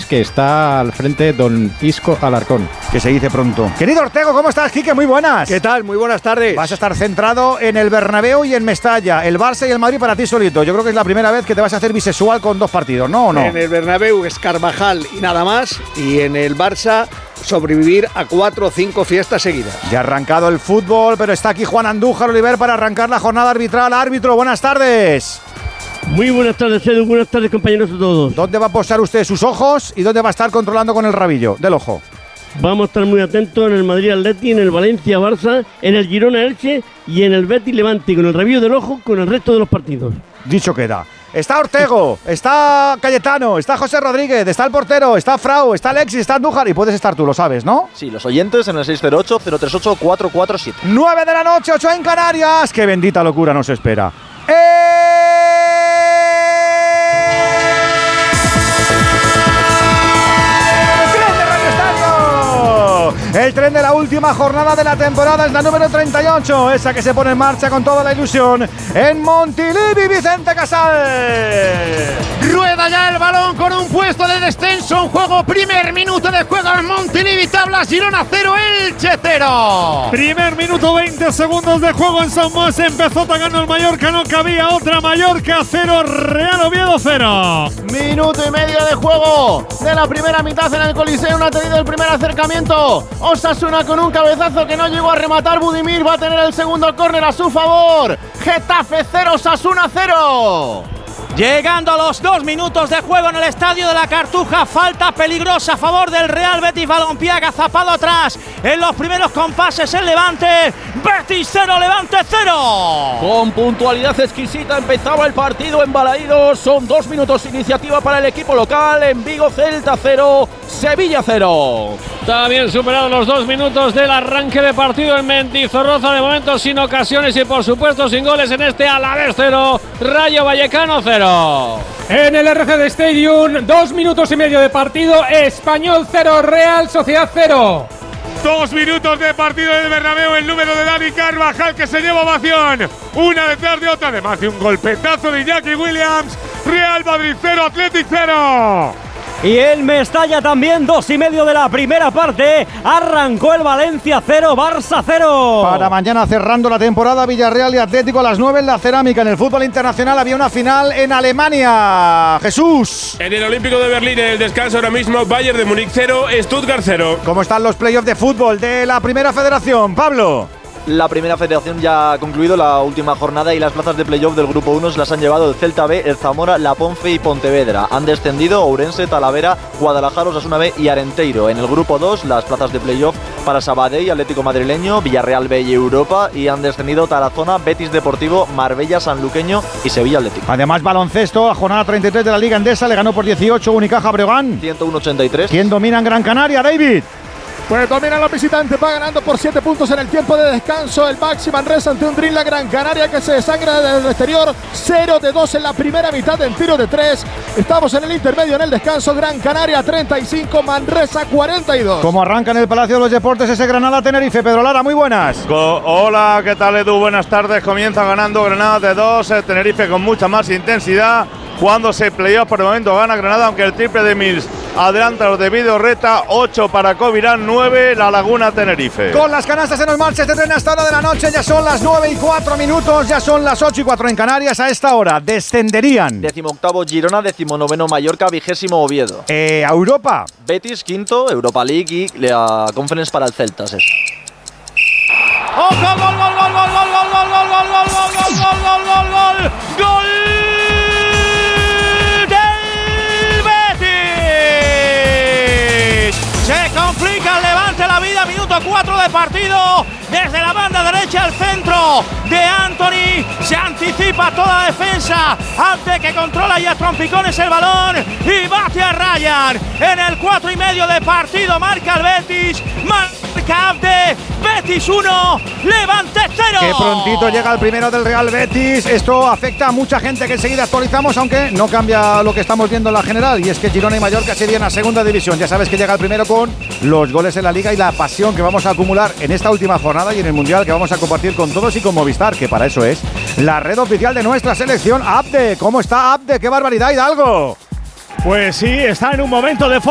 que está al frente don Isco Alarcón. Que se dice pronto. Querido Ortego, ¿cómo estás, Quique? Muy buenas. ¿Qué tal? Muy buenas tardes. Vas a estar centrado en el Bernabéu y en Mestalla, el Barça y el Madrid para ti solito. Yo creo que es la primera vez que te vas a hacer bisexual con 2 partidos, ¿no? ¿O no? En el Bernabéu es Carvajal y nada más, y en el Barça sobrevivir a 4 o 5 fiestas seguidas. Ya ha arrancado el fútbol, pero está aquí Juan Andújar Oliver para arrancar la jornada arbitral. Árbitro, buenas tardes. Muy buenas tardes, Edu. Buenas tardes, compañeros de todos. ¿Dónde va a posar usted sus ojos y dónde va a estar controlando con el rabillo del ojo? Vamos a estar muy atentos en el Madrid Atleti, en el Valencia Barça, en el Girona Elche y en el Betis Levante, con el rabillo del ojo con el resto de los partidos. Dicho queda. Está Ortego, está Cayetano, está José Rodríguez, está el portero, está Frau, está Alexis, está Andújar y puedes estar tú, lo sabes, ¿no? Sí, los oyentes en el 608-038-447. 9 de la noche, 8 en Canarias. ¡Qué bendita locura nos espera! El tren de la última jornada de la temporada es la número 38, esa que se pone en marcha con toda la ilusión en Montilivi. Vicente Casal. Rueda ya el balón con un puesto de descenso en juego. Primer minuto de juego en Montilivi. Tablas Girona 0, Elche 0. Primer minuto, 20 segundos de juego en San Mois. Empezó atacando el Mallorca, no cabía otra. Mallorca 0, Real Oviedo 0. Minuto y medio de juego de la primera mitad en el Coliseo. No ha tenido el primer acercamiento Osasuna con un cabezazo que no llegó a rematar. Budimir va a tener el segundo córner a su favor. Getafe 0, Osasuna 0. Llegando a los 2 minutos de juego en el Estadio de la Cartuja, falta peligrosa a favor del Real Betis Balompié, agazapado atrás en los primeros compases el Levante. Betis 0, Levante 0. Con puntualidad exquisita empezaba el partido en Balaídos. Son 2 minutos de iniciativa para el equipo local. En Vigo, Celta 0, Sevilla 0. También superados los 2 minutos del arranque de partido en Mendizorroza, de momento sin ocasiones y por supuesto sin goles en este Alavés 0, Rayo Vallecano 0. En el RCD Stadium, 2 minutos y medio de partido, Español 0, Real Sociedad 0. 2 minutos de partido del Bernabéu, el número de Dani Carvajal que se lleva ovación, una detrás de otra, además de un golpetazo de Iñaki Williams. Real Madrid 0, Athletic 0. Y el Mestalla también, 2 y medio de la primera parte. Arrancó el Valencia 0, Barça 0. Para mañana, cerrando la temporada, Villarreal y Atlético a las 9 en la Cerámica. En el fútbol internacional había una final en Alemania. Jesús. En el Olímpico de Berlín, en el descanso ahora mismo, Bayern de Múnich 0, Stuttgart 0. ¿Cómo están los playoffs de fútbol de la Primera Federación, Pablo? La Primera Federación ya ha concluido la última jornada y las plazas de playoff del Grupo 1 se las han llevado el Celta B, el Zamora, la Ponfe y Pontevedra. Han descendido Ourense, Talavera, Guadalajara, Osasuna B y Arenteiro. En el Grupo 2 las plazas de playoff para Sabadell, Atlético Madrileño, Villarreal B y Europa, y han descendido Tarazona, Betis Deportivo, Marbella, Sanluqueño y Sevilla Atlético. Además, baloncesto, la jornada 33 de la Liga Endesa, le ganó por 18 Unicaja Breogán. 101-83. ¿Quién domina en Gran Canaria, David? Pues dominan los visitantes, va ganando por 7 puntos en el tiempo de descanso el Baxi Manresa ante un Dream la Gran Canaria que se desangra desde el exterior. 0 de 2 en la primera mitad en tiro de 3. Estamos en el intermedio en el descanso. Gran Canaria 35, Manresa 42. ¿Cómo arranca en el Palacio de los Deportes ese Granada-Tenerife? Pedro Lara, muy buenas. Hola, ¿qué tal, Edu? Buenas tardes. Comienza ganando Granada de 2, Tenerife con mucha más intensidad. Jugándose playoff, por el momento gana Granada, aunque el triple de Mills adelanta los de Vidorreta. 8 para Covirán, 9 La Laguna Tenerife. Con las canastas se nos marcha este tren hasta hora de la noche. Ya son las 9 y 4 minutos, ya son las 8 y 4 en Canarias. A esta hora descenderían 18º Girona, 19º Mallorca, 20º Oviedo. A Europa. Betis, 5º, Europa League y la Conference para el Celta. ¡Oh, gol, gol, gol, gol, gol, gol, gol, gol, gol, gol, gol, gol, gol, gol, gol! Se complica el Levante la vida, minuto 4 de partido. Desde la banda derecha al centro de Anthony. Se anticipa toda la defensa. Abde que controla y a trompicones el balón. Y bate a Ryan. En el 4 y medio de partido marca el Betis. Marca Abde. Betis 1, Levante 0. Que prontito llega el primero del Real Betis. Esto afecta a mucha gente que enseguida actualizamos, aunque no cambia lo que estamos viendo en la general. Y es que Girona y Mallorca se irían a segunda división. Ya sabes que llega el primero con los goles en la Liga y la pasión que vamos a acumular en esta última jornada y en el Mundial que vamos a compartir con todos y con Movistar, que para eso es la red oficial de nuestra selección. Abde, ¿cómo está Abde? ¡Qué barbaridad, Hidalgo! Pues sí, está en un momento de